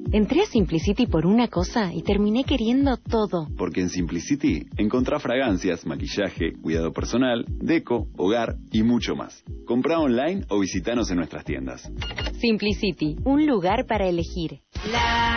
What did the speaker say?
Entré a Simplicity por una cosa y terminé queriendo todo. Porque en Simplicity encontrá fragancias, maquillaje, cuidado personal, deco, hogar y mucho más. Comprá online o visitanos en nuestras tiendas. Simplicity, un lugar para elegir.